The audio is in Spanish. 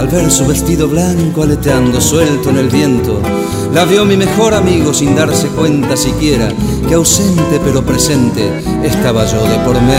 Al ver su vestido blanco aleteando suelto en el viento, la vio mi mejor amigo sin darse cuenta siquiera que ausente pero presente estaba yo de por medio.